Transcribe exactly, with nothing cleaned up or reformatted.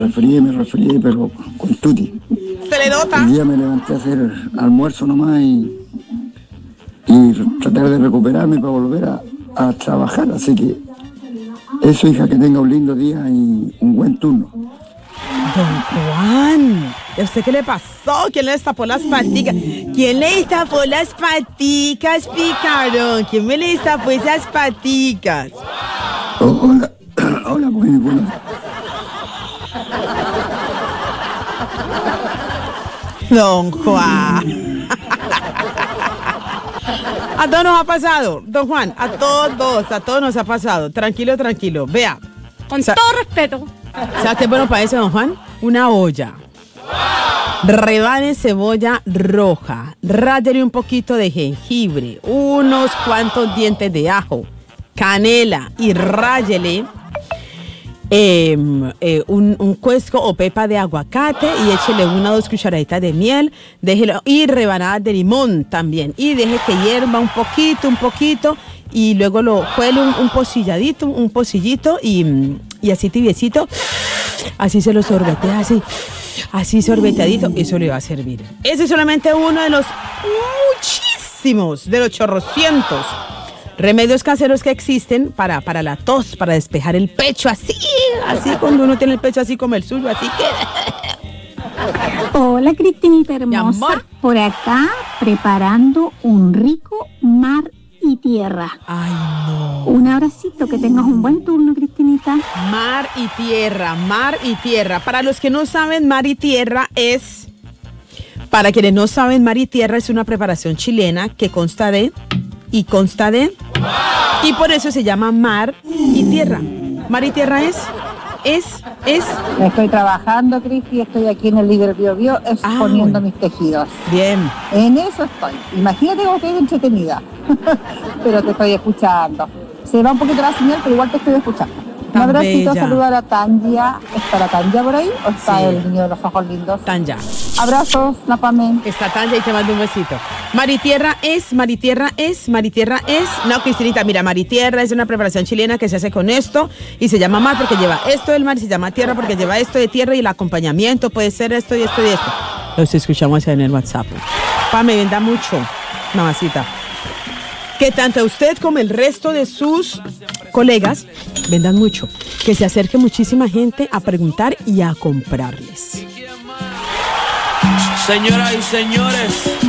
resfrié, me resfrié, pero con tuti. Se le nota. El día me levanté a hacer almuerzo nomás y, y tratar de recuperarme para volver a, a trabajar. Así que eso, hija, que tenga un lindo día y un buen turno. Don Juan, ¿a usted qué le pasó? ¿Quién le destapó las paticas? ¿Quién le destapó las paticas, picarón? ¿Quién me le destapó esas paticas? Oh, hola, hola, pues ninguno. Don Juan. A todos nos ha pasado, don Juan, a todos, a todos nos ha pasado. Tranquilo, tranquilo. Vea. Con todo respeto. ¿Sabes qué es bueno para eso, don Juan? Una olla. Rebane cebolla roja. Ráyele un poquito de jengibre. Unos cuantos dientes de ajo. Canela. Y ráyele eh, eh, un, un cuesco o pepa de aguacate. Y échele una o dos cucharaditas de miel. Déjelo. Y rebanadas de limón también. Y deje que hierva un poquito, un poquito. Y luego lo cuele un, un pocilladito, un pocillito y, y así tibiecito, así se lo sorbetea, así, así sorbeteadito, eso le va a servir. Ese es solamente uno de los muchísimos, de los chorrocientos remedios caseros que existen para, para la tos, para despejar el pecho, así, así cuando uno tiene el pecho así como el suyo, así que... Hola, Cristinita hermosa. Mi amor. Por acá, preparando un rico mar y tierra. Ay, no. Un abracito, que tengas un buen turno, Cristinita. Mar y tierra, mar y tierra. Para los que no saben, mar y tierra es... Para quienes no saben, mar y tierra es una preparación chilena que consta de... Y consta de... Y por eso se llama mar y tierra. Mar y tierra es... Es... Es... Estoy trabajando, Cristi, estoy aquí en el Libre Bio Bio exponiendo ah, mis tejidos. Bien. En eso estoy. Imagínate cómo estoy entretenida. Pero te estoy escuchando. Se va un poquito la señal, pero igual te estoy escuchando. Un abracito, saludar a Tanya. ¿Está la Tanya por ahí o está sí. el niño de los ojos lindos? Tanya. Abrazos, la Pame. Está Tanya y te mando un besito. Maritierra es, Maritierra es, Maritierra es. No, Cristinita, mira, Maritierra es una preparación chilena que se hace con esto y se llama mar porque lleva esto del mar y se llama tierra porque lleva esto de tierra y el acompañamiento puede ser esto y esto y esto. Los escuchamos en el WhatsApp. Pame, venda mucho, mamacita. Que tanto usted como el resto de sus colegas vendan mucho. Que se acerque muchísima gente a preguntar y a comprarles. Señoras y señores,